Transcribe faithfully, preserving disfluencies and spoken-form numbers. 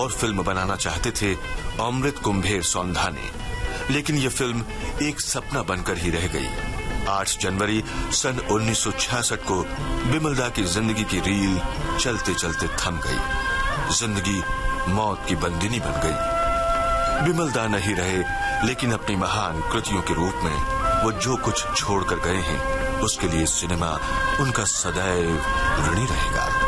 और फिल्म बनाना चाहते थे अमृत कुंभेर सौंधाने, लेकिन ये फिल्म एक सपना बनकर ही रह गई। आठ जनवरी सन उन्नीस सौ छियासठ को बिमलदा की जिंदगी की रील चलते चलते थम गई। जिंदगी मौत की बंदिनी बन गई। बिमलदा नहीं रहे, लेकिन अपनी महान कृतियों के रूप में वो जो कुछ छोड़कर गए हैं उसके लिए सिनेमा उनका सदैव ऋणी रहेगा।